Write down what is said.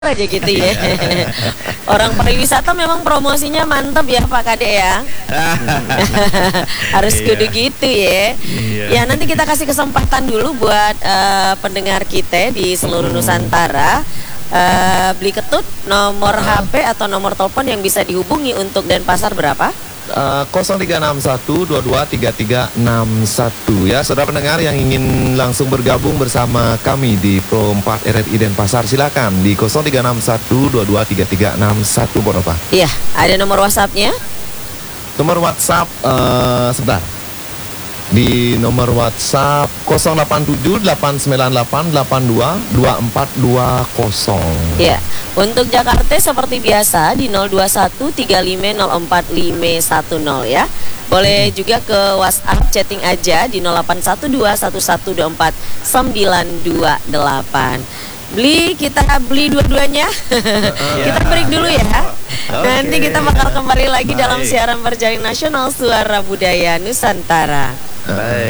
aja gitu ya. Orang pariwisata memang promosinya mantap ya Pak Kade ya. Harus kudu gitu ya. Ya nanti kita kasih kesempatan dulu buat pendengar kita di seluruh Nusantara. Beli ketut nomor HP atau nomor telepon yang bisa dihubungi untuk Denpasar berapa? 0361223361 ya, saudara pendengar yang ingin langsung bergabung bersama kami di Pro 4 RRI Denpasar, silakan di 0361223361 Bonopa. Iya, ada nomor WhatsApp-nya? Nomor WhatsApp sebentar. Di nomor WhatsApp 087898822420. Ya, untuk Jakarta seperti biasa di 02135045510 ya. Boleh juga ke WhatsApp chatting aja di 08121124928. Kita beli dua-duanya. Kita break dulu ya. Nanti kita bakal kembali lagi dalam siaran berjaring nasional Suara Budaya Nusantara. Baik.